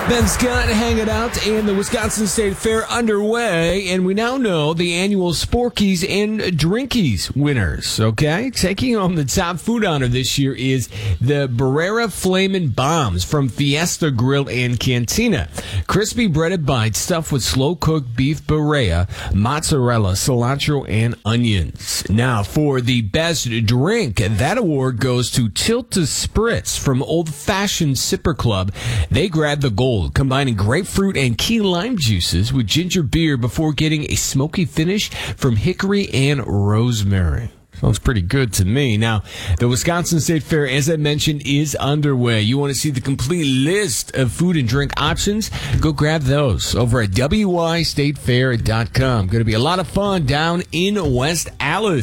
Ben Scott hanging out in the Wisconsin State Fair underway, and we now know the annual Sporkies and Drinkies winners, okay? Taking home the top food honor this year is the Barrera Flamin' Bombs from Fiesta Grill and Cantina. Crispy breaded bites stuffed with slow-cooked beef Barrera, mozzarella, cilantro, and onions. Now, for the best drink, that award goes to Tilta Spritz from Old Fashioned Sipper Club. They grabbed the gold, combining grapefruit and key lime juices with ginger beer before getting a smoky finish from hickory and rosemary. Sounds pretty good to me. Now, the Wisconsin State Fair, as I mentioned, is underway. You want to see the complete list of food and drink options? Go grab those over at WYStateFair.com. Going to be a lot of fun down in West Allis.